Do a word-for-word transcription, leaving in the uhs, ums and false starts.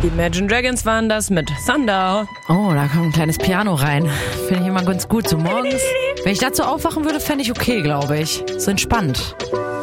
Imagine Dragons waren das mit Thunder. Oh, da kommt ein kleines Piano rein. Finde ich immer ganz gut. So morgens, wenn ich dazu aufwachen würde, fände ich okay, glaube ich. So entspannt.